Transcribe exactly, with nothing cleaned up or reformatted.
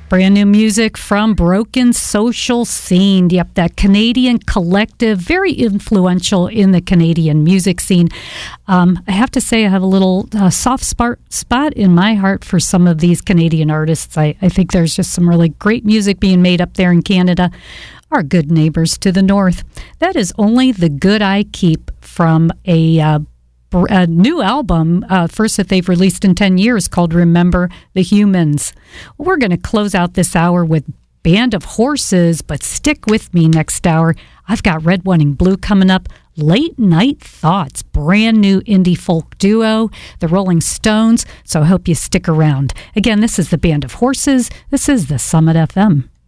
Brand new music from Broken Social Scene. Yep, that Canadian collective, very influential in the Canadian music scene. Um, I have to say I have a little uh, soft spot, spot in my heart for some of these Canadian artists. I, I think there's just some really great music being made up there in Canada. Our good neighbors to the north. That is Only the Good I Keep from a uh, a new album, uh, first that they've released in ten years, called Remember the Humans. We're going to close out this hour with Band of Horses, but stick with me next hour. I've got Red, White, and Blue coming up. Late Night Thoughts, brand new indie folk duo, the Rolling Stones, so I hope you stick around. Again, this is the Band of Horses. This is the Summit F M.